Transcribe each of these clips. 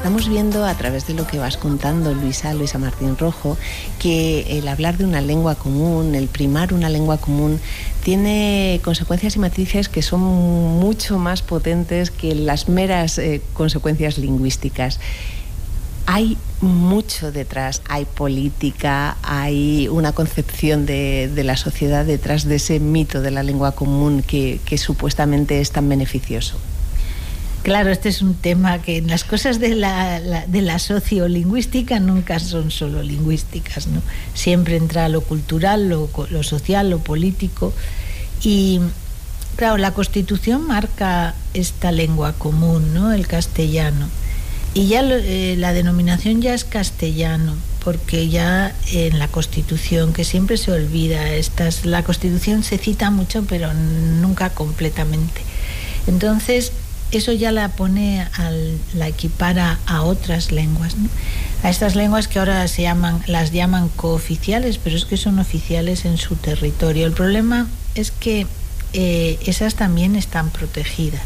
estamos viendo a través de lo que vas contando, Luisa Martín Rojo, que el hablar de una lengua común, el primar una lengua común, tiene consecuencias y matices que son mucho más potentes que las meras consecuencias lingüísticas. Hay mucho detrás, hay política, hay una concepción de la sociedad detrás de ese mito de la lengua común que supuestamente es tan beneficioso. Claro, este es un tema que las cosas de la sociolingüística nunca son solo lingüísticas, ¿no? Siempre entra lo cultural, lo social, lo político. Y claro, la Constitución marca esta lengua común, ¿no? El castellano. Y ya la denominación ya es castellano, porque ya en la Constitución, que siempre se olvida, la Constitución se cita mucho, pero nunca completamente. Entonces, eso ya la la equipara a otras lenguas, ¿no? A estas lenguas que ahora las llaman cooficiales, pero es que son oficiales en su territorio. El problema es que esas también están protegidas.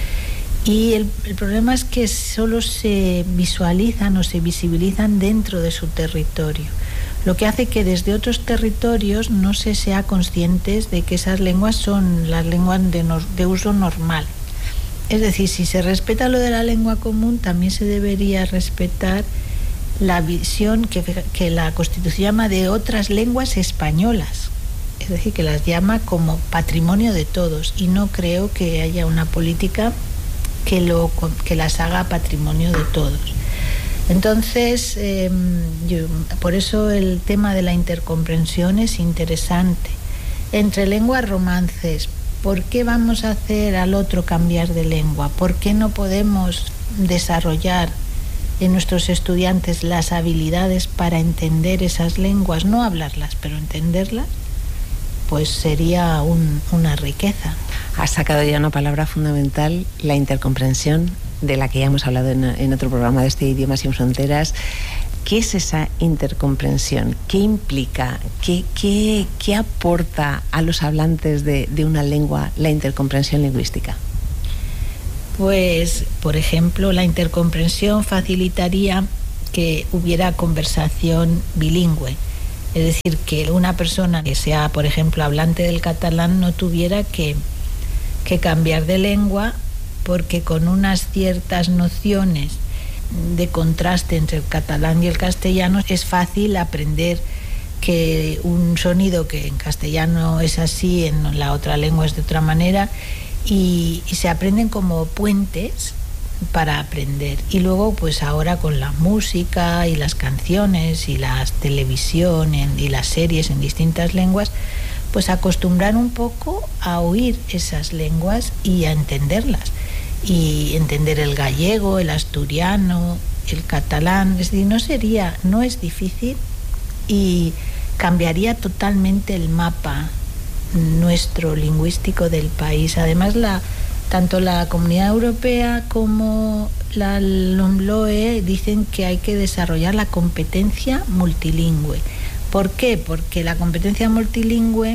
Y el problema es que solo se visualizan o se visibilizan dentro de su territorio, lo que hace que desde otros territorios no se sea conscientes de que esas lenguas son las lenguas de uso normal. Es decir, si se respeta lo de la lengua común, también se debería respetar la visión que la Constitución llama de otras lenguas españolas. Es decir, que las llama como patrimonio de todos, y no creo que haya una política que las haga patrimonio de todos. Entonces, por eso el tema de la intercomprensión es interesante. Entre lenguas romances, ¿por qué vamos a hacer al otro cambiar de lengua? ¿Por qué no podemos desarrollar en nuestros estudiantes las habilidades para entender esas lenguas? No hablarlas, pero entenderlas, pues sería una riqueza. Has sacado ya una palabra fundamental, la intercomprensión, de la que ya hemos hablado en otro programa de este Idiomas sin Fronteras. ¿Qué es esa intercomprensión? ¿Qué implica? ¿Qué aporta a los hablantes de una lengua la intercomprensión lingüística? Pues, por ejemplo, la intercomprensión facilitaría que hubiera conversación bilingüe. Es decir, que una persona que sea, por ejemplo, hablante del catalán no tuviera que cambiar de lengua, porque con unas ciertas nociones de contraste entre el catalán y el castellano es fácil aprender que un sonido que en castellano es así, en la otra lengua es de otra manera, y se aprenden como puentes para aprender. Y luego, pues ahora con la música y las canciones y la televisión y las series en distintas lenguas, pues acostumbrar un poco a oír esas lenguas y a entenderlas. Y entender el gallego, el asturiano, el catalán. Es decir, no es difícil, y cambiaría totalmente el mapa nuestro lingüístico del país. Además, tanto la Comunidad Europea como la LOMLOE dicen que hay que desarrollar la competencia multilingüe. ¿Por qué? Porque la competencia multilingüe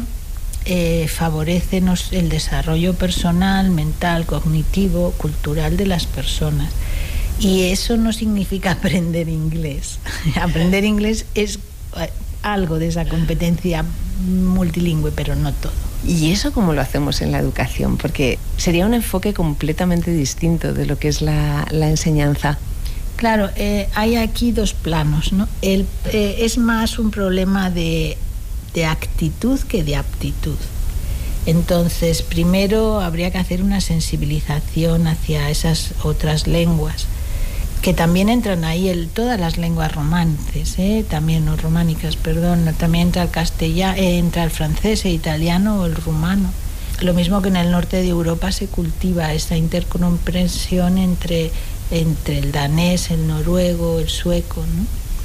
favorece el desarrollo personal, mental, cognitivo, cultural de las personas. Y eso no significa aprender inglés. Aprender inglés es algo de esa competencia multilingüe, pero no todo. ¿Y eso cómo lo hacemos en la educación? Porque sería un enfoque completamente distinto de lo que es la enseñanza. Claro, hay aquí dos planos, ¿no? Es más un problema de actitud que de aptitud. Entonces, primero habría que hacer una sensibilización hacia esas otras lenguas, que también entran ahí todas las lenguas romances, también no románicas, perdón, también entra el castellano, entra el francés, el italiano o el rumano. Lo mismo que en el norte de Europa se cultiva esa intercomprensión entre el danés, el noruego, el sueco, ¿no?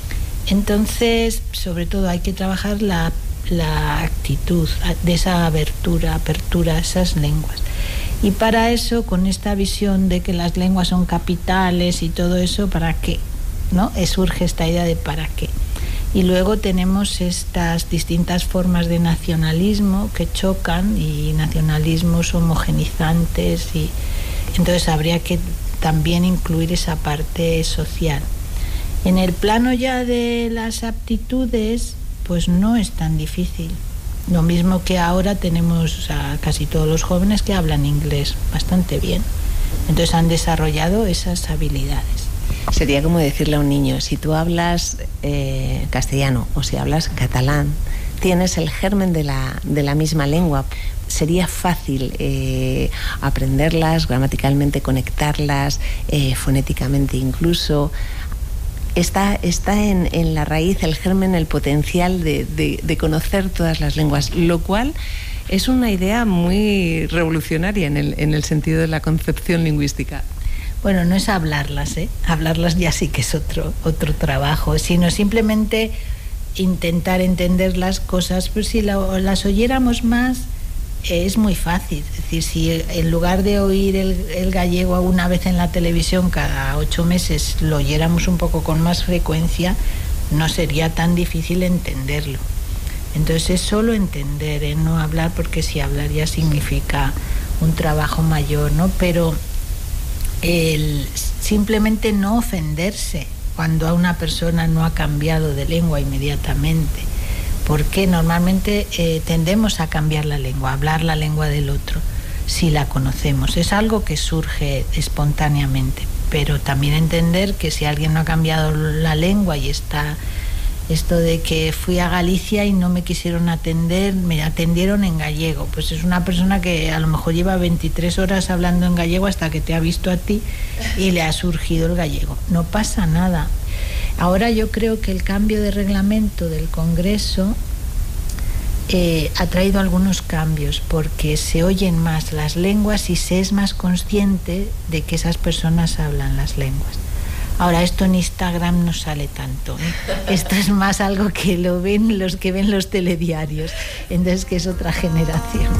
Entonces, sobre todo hay que trabajar la actitud de esa apertura a esas lenguas. Y para eso, con esta visión de que las lenguas son capitales y todo eso, ¿para qué? ¿No? Surge esta idea de ¿para qué? Y luego tenemos estas distintas formas de nacionalismo que chocan, y nacionalismos homogenizantes, y entonces habría que también incluir esa parte social. En el plano ya de las aptitudes, pues no es tan difícil. Lo mismo que ahora tenemos a casi todos los jóvenes que hablan inglés bastante bien. Entonces han desarrollado esas habilidades. Sería como decirle a un niño, si tú hablas castellano o si hablas catalán, tienes el germen de la misma lengua. Sería fácil aprenderlas, gramaticalmente conectarlas, fonéticamente incluso. Está en la raíz, el germen, el potencial de conocer todas las lenguas, lo cual es una idea muy revolucionaria en el sentido de la concepción lingüística. Bueno, no es hablarlas, hablarlas ya sí que es otro trabajo, sino simplemente intentar entender las cosas. Pues si las oyéramos más, es muy fácil. Es decir, si en lugar de oír el gallego una vez en la televisión cada 8 meses lo oyéramos un poco con más frecuencia, no sería tan difícil entenderlo. Entonces es solo entender, no hablar, porque si hablar ya significa un trabajo mayor, ¿no? Pero simplemente no ofenderse cuando a una persona no ha cambiado de lengua inmediatamente, porque normalmente tendemos a cambiar la lengua, a hablar la lengua del otro, si la conocemos. Es algo que surge espontáneamente, pero también entender que si alguien no ha cambiado la lengua y está esto de que fui a Galicia y no me quisieron atender, me atendieron en gallego, pues es una persona que a lo mejor lleva 23 horas hablando en gallego hasta que te ha visto a ti y le ha surgido el gallego. No pasa nada. Ahora yo creo que el cambio de reglamento del Congreso ha traído algunos cambios, porque se oyen más las lenguas y se es más consciente de que esas personas hablan las lenguas. Ahora, esto en Instagram no sale tanto, Esto es más algo que lo ven los que ven los telediarios, entonces que es otra generación.